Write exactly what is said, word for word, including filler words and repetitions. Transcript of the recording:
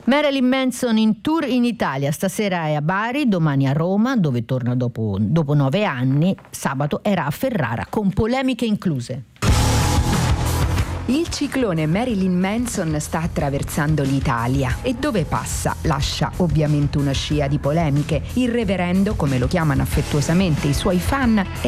Marilyn Manson in tour in Italia, stasera è a Bari, domani a Roma, dove torna dopo, dopo nove anni, sabato era a Ferrara, con polemiche incluse. Il ciclone Marilyn Manson sta attraversando l'Italia e dove passa lascia ovviamente una scia di polemiche. Il reverendo, come lo chiamano affettuosamente i suoi fan, è